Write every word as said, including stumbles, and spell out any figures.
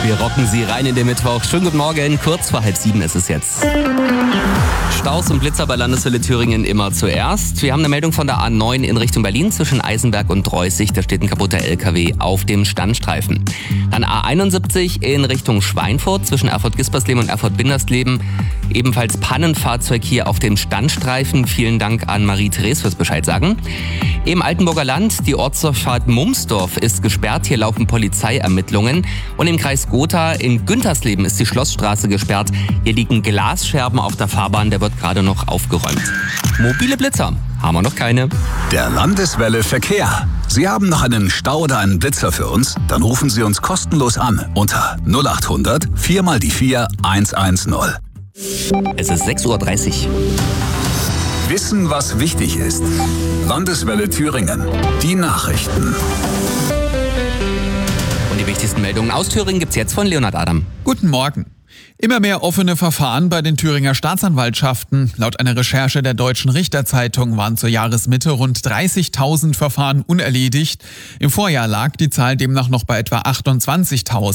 Wir rocken Sie rein in den Mittwoch. Schönen guten Morgen, kurz vor halb sieben ist es jetzt. Staus und Blitzer bei Landeshölle Thüringen immer zuerst. Wir haben eine Meldung von der A neun in Richtung Berlin zwischen Eisenberg und Dreußig. Da steht ein kaputter L K W auf dem Standstreifen. Dann A einundsiebzig in Richtung Schweinfurt zwischen Erfurt-Gispersleben und Erfurt-Bindersleben. Ebenfalls Pannenfahrzeug hier auf dem Standstreifen. Vielen Dank an Marie-Therese fürs Bescheid sagen. Im Altenburger Land, die Ortsdurchfahrt Mumsdorf ist gesperrt. Hier laufen Polizeiermittlungen. Und im Kreis Gotha in Güntersleben ist die Schlossstraße gesperrt. Hier liegen Glasscherben auf der Fahrbahn. Der wird gerade noch aufgeräumt. Mobile Blitzer haben wir noch keine. Der Landeswelle Verkehr. Sie haben noch einen Stau oder einen Blitzer für uns? Dann rufen Sie uns kostenlos an unter null acht hundert vier mal die vier eins eins null. Es ist sechs Uhr dreißig. Wissen, was wichtig ist. Landeswelle Thüringen. Die Nachrichten. Und die wichtigsten Meldungen aus Thüringen gibt's jetzt von Leonhard Adam. Guten Morgen. Immer mehr offene Verfahren bei den Thüringer Staatsanwaltschaften. Laut einer Recherche der Deutschen Richterzeitung waren zur Jahresmitte rund dreißigtausend Verfahren unerledigt. Im Vorjahr lag die Zahl demnach noch bei etwa achtundzwanzigtausend.